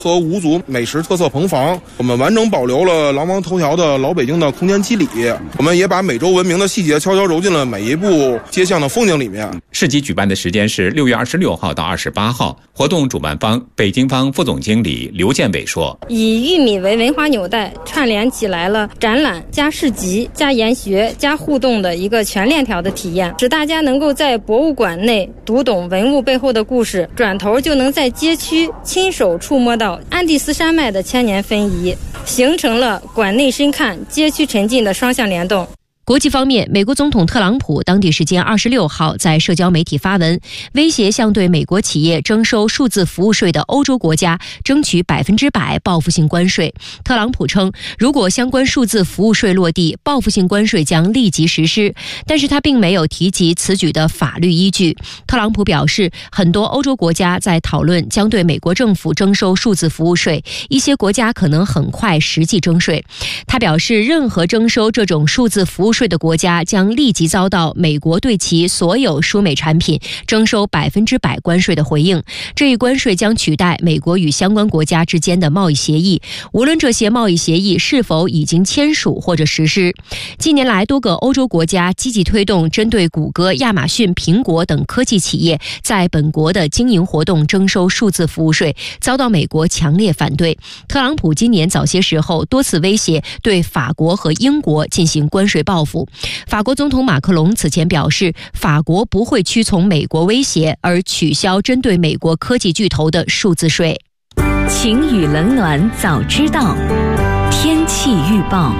和五组美食特色棚房，我们完整保留了狼王头条的老北京的空间肌理，我们也把美洲文明的细节悄悄揉进了每一部街巷的风景里面。 市集举办的时间是6月26号到28号，活动主办方北京方副总经理刘建伟说：“ 以玉米为文化纽带，串联起来了展览加市集加研学加互动的一个全链条的体验，使大家能够在博物馆内读懂文物背后的故事，转头就能在街区亲手触摸到安第斯山脉的千年分夷，形成了馆内深看街区沉浸的双向联动。” 国际方面，美国总统特朗普当地时间26号在社交媒体发文，威胁向对美国企业征收数字服务税的欧洲国家争取100%报复性关税。特朗普称，如果相关数字服务税落地，报复性关税将立即实施，但是他并没有提及此举的法律依据。特朗普表示，很多欧洲国家在讨论将对美国政府征收数字服务税，一些国家可能很快实际征税。他表示，任何征收这种数字服务税的国家将立即遭到美国对其所有输美产品征收100%关税的回应。这一关税将取代美国与相关国家之间的贸易协议，无论这些贸易协议是否已经签署或者实施。近年来，多个欧洲国家积极推动针对谷歌、亚马逊、苹果等科技企业在本国的经营活动征收数字服务税，遭到美国强烈反对。特朗普今年早些时候多次威胁对法国和英国进行关税报复。法国总统马克龙此前表示，法国不会屈从美国威胁而取消针对美国科技巨头的数字税。 晴雨冷暖早知道，天气预报。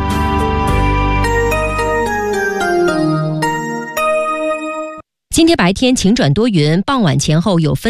今天白天晴转多云，傍晚前后有分